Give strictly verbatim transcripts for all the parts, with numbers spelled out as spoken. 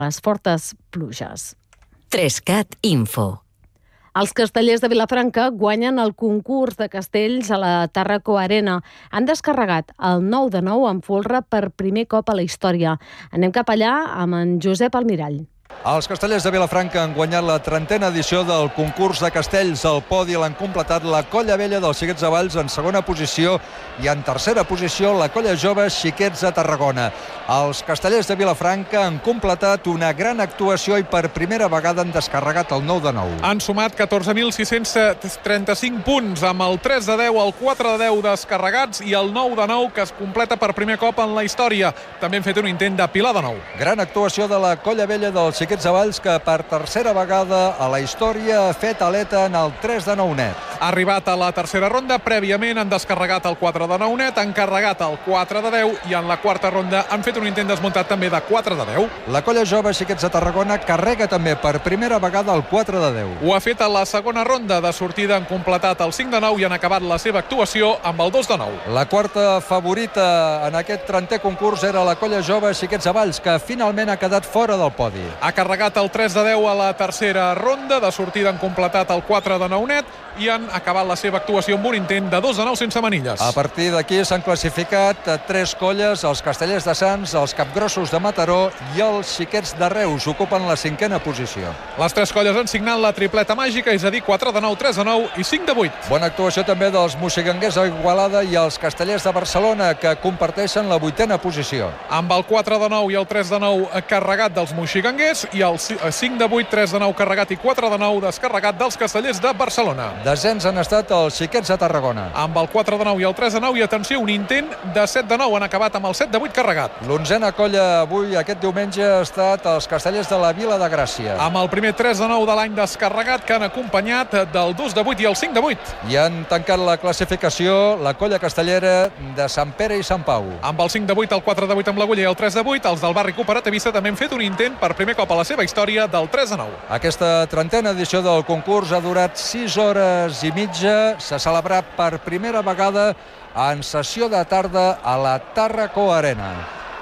les fortes pluges. Trescat Info. Els castellers de Vilafranca guanyen el concurs de castells a la Tàrraco Arena. Han descarregat el nou de nou en folre per primer cop a la història. Anem cap allà amb en Josep Almirall. Els castellers de Vilafranca han guanyat la trentena edició del concurs de castells. Al podi l'han completat la Colla Vella dels Xiquets de Valls en segona posició i en tercera posició la Colla Jove Xiquets de Tarragona. Els castellers de Vilafranca han completat una gran actuació i per primera vegada han descarregat el nou de nou. Han sumat catorze mil sis-cents trenta-cinc punts amb el tres de deu, el quatre de deu descarregats i el nou de nou que es completa per primer cop en la història. També han fet un intent de pilar de nou. Gran actuació de la Colla Vella dels Xiquets de Valls que per tercera vegada a la història ha fet aleta en el tres de nou net. Ha arribat a la tercera ronda, prèviament han descarregat el quatre de nou net, han carregat el quatre de deu i en la quarta ronda han fet un intent desmuntat també de quatre de deu. La Colla Jove Xiquets de Tarragona carrega també per primera vegada el quatre de deu. Ho ha fet a la segona ronda, de sortida han completat el cinc de nou i han acabat la seva actuació amb el dos de nou. La quarta favorita en aquest trentè concurs era la Colla Jove Xiquets de Valls, que finalment ha quedat fora del podi. Ha carregat el tres de deu a la tercera ronda, de sortida han completat el quatre de nou net i han acabat la seva actuació amb un intent de dos de nou sense manilles. A partir d'aquí s'han classificat tres colles, els Castellers de Sants, els Capgrossos de Mataró i els Xiquets de Reus. Ocupen la cinquena posició. Les tres colles han signat la tripleta màgica, és a dir, quatre de nou, tres de nou i cinc de vuit. Bona actuació també dels moixiganguers a Igualada i els Castellers de Barcelona, que comparteixen la vuitena posició. Amb el quatre de nou i el tres de nou carregat dels moixiganguers i el cinc de vuit, tres de nou carregat i quatre de nou descarregat dels Castellers de Barcelona. Desens han estat els Xiquets de Tarragona. Amb el quatre de nou i el tres de nou i, atenció, un intent de set de nou, han acabat amb el set de vuit carregat. L'onzena colla avui, aquest diumenge, ha estat els Castellers de la Vila de Gràcia. Amb el primer tres de nou de l'any descarregat, que han acompanyat del dos de vuit i el cinc de vuit. I han tancat la classificació la colla castellera de Sant Pere i Sant Pau. Amb el cinc de vuit, el quatre de vuit amb l'Agulla i el tres de vuit, els del barri cooperativista també han fet un intent per primer cop a la seva història del tres de nou. Aquesta trentena edició del concurs ha durat sis hores i mitja. S'ha celebrat per primera vegada en sessió de tarda a la Tàrraco Arena.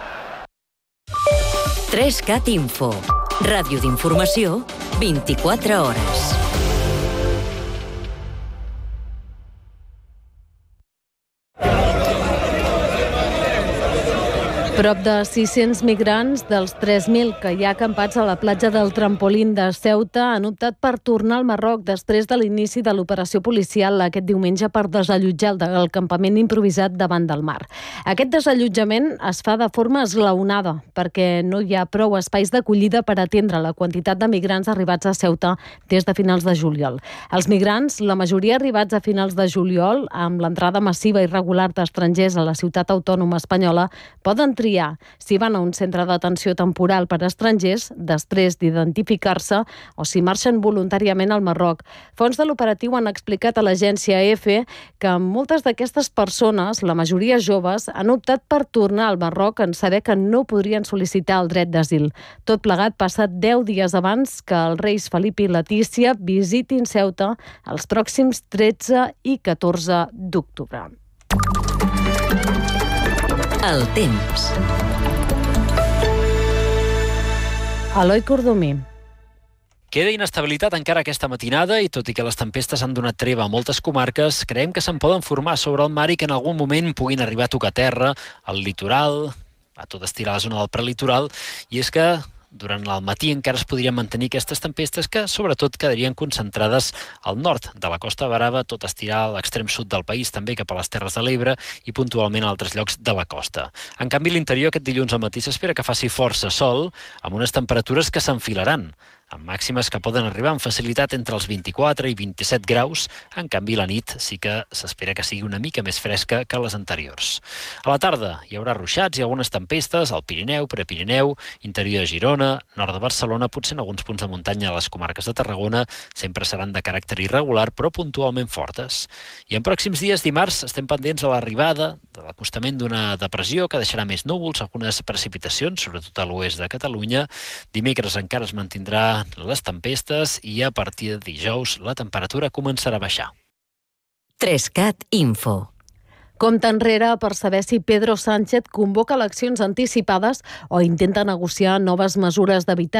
Trescat Info. Ràdio d'informació vint-i-quatre hores. Prop de sis-cents migrants dels tres mil que hi ha acampats a la platja del Trampolín de Ceuta han optat per tornar al Marroc després de l'inici de l'operació policial aquest diumenge per desallotjar el campament improvisat davant del mar. Aquest desallotjament es fa de forma esglaonada perquè no hi ha prou espais d'acollida per atendre la quantitat de migrants arribats a Ceuta des de finals de juliol. Els migrants, la majoria arribats a finals de juliol, amb l'entrada massiva i regular d'estrangers a la ciutat autònoma espanyola, poden triar si van a un centre d'atenció temporal per a estrangers després d'identificar-se o si marxen voluntàriament al Marroc. Fons de l'operatiu han explicat a l'agència E F E que moltes d'aquestes persones, la majoria joves, han optat per tornar al Marroc en saber que no podrien sol·licitar el dret d'asil. Tot plegat passat deu dies abans que els reis Felip i Letícia visitin Ceuta els pròxims tretze i catorze d'octubre. El temps. Eloi Cordomí. Queda inestabilitat encara aquesta matinada i tot i que les tempestes han donat treva a moltes comarques, creiem que se'n poden formar sobre el mar i que en algun moment puguin arribar a tocar terra, al litoral, a tot estirar la zona del prelitoral, i és que durant el matí encara es podrien mantenir aquestes tempestes que sobretot quedarien concentrades al nord de la Costa Brava, tot estirar a l'extrem sud del país, també cap a les Terres de l'Ebre i puntualment a altres llocs de la costa. En canvi, l'interior aquest dilluns al matí s'espera que faci força sol, amb unes temperatures que s'enfilaran, amb màximes que poden arribar amb facilitat entre els vint-i-quatre i vint-i-set graus. En canvi, la nit sí que s'espera que sigui una mica més fresca que les anteriors. A la tarda hi haurà ruixats i algunes tempestes al Pirineu, Prepirineu, interior de Girona, nord de Barcelona, potser en alguns punts de muntanya a les comarques de Tarragona, sempre seran de caràcter irregular, però puntualment fortes. I en pròxims dies, dimarts, estem pendents de l'arribada, de l'acostament d'una depressió que deixarà més núvols, algunes precipitacions, sobretot a l'oest de Catalunya. Dimecres encara es mantindrà les tempestes i a partir de dijous la temperatura començarà a baixar. Trescat Info. Compte enrere per saber si Pedro Sánchez convoca eleccions anticipades o intenta negociar noves mesures d'habitatge.